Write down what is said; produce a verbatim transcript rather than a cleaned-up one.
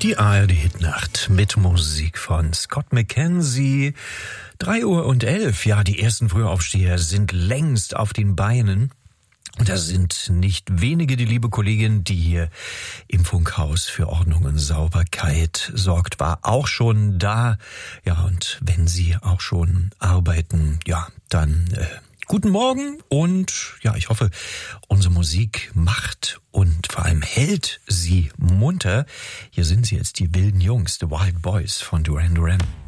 Die A R D-Hitnacht mit Musik von Scott McKenzie. drei Uhr und elf, ja, die ersten Frühaufsteher sind längst auf den Beinen. Und das sind nicht wenige, die liebe Kollegin, die hier im Funkhaus für Ordnung und Sauberkeit sorgt, war auch schon da. Ja, und wenn Sie auch schon arbeiten, ja, dann äh, guten Morgen und ja, ich hoffe, unsere Musik macht und vor allem hält Sie munter. Hier sind sie jetzt, die wilden Jungs, The Wild Boys von Duran Duran.